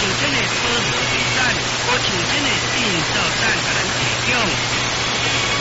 天的车河北站，我请